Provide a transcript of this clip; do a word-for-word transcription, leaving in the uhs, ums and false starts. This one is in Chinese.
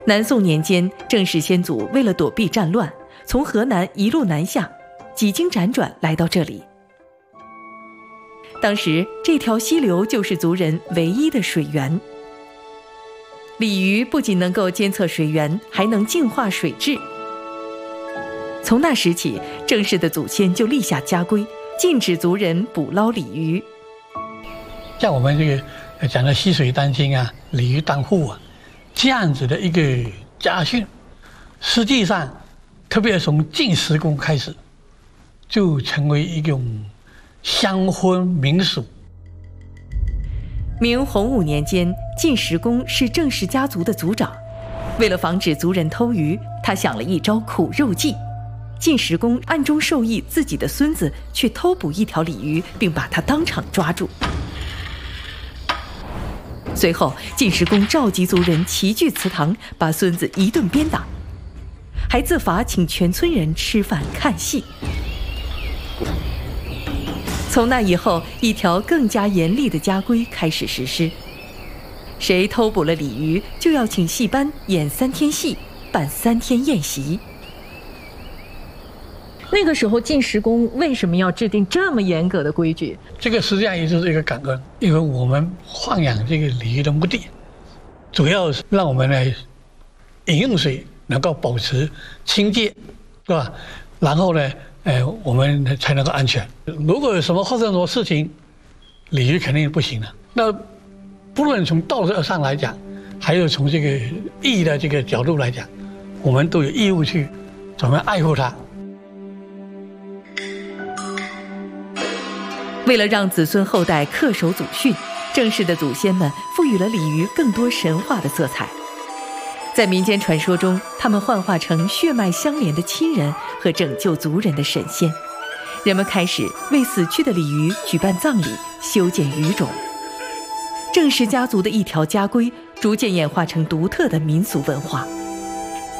南宋年间，郑氏先祖为了躲避战乱，从河南一路南下，几经辗转来到这里。当时这条溪流就是族人唯一的水源。鲤鱼不仅能够监测水源，还能净化水质。从那时起，郑氏的祖先就立下家规，禁止族人捕捞鲤鱼。 像我们这个讲的溪水丹青啊，鲤鱼当户啊，这样子的一个家训，实际上，特别从晋石公开始，就成为一种乡婚民俗。 明洪武年间，晋石公是郑氏家族的族长，为了防止族人偷鱼，他想了一招苦肉计。晋石公暗中授意自己的孙子去偷捕一条鲤鱼，并把他当场抓住。随后，晋石公召集族人齐聚祠堂，把孙子一顿鞭打，还自罚请全村人吃饭看戏。从那以后，一条更加严厉的家规开始实施：谁偷捕了鲤鱼，就要请戏班演三天戏，办三天宴席。那个时候，晋石公为什么要制定这么严格的规矩？ 这个实际上也就是一个感恩，因为我们豢养这个鲤鱼的目的，主要是让我们的饮用水能够保持清洁，是吧？然后呢，呃，我们才能够安全。如果有什么发生什么事情，鲤鱼肯定不行了。那不论从道德上来讲，还有从这个义的这个角度来讲，我们都有义务去怎么爱护它。 为了让子孙后代恪守祖训，郑氏的祖先们赋予了鲤鱼更多神话的色彩。在民间传说中，他们幻化成血脉相连的亲人和拯救族人的神仙。人们开始为死去的鲤鱼举办葬礼，修建鱼冢。郑氏家族的一条家规，逐渐演化成独特的民俗文化。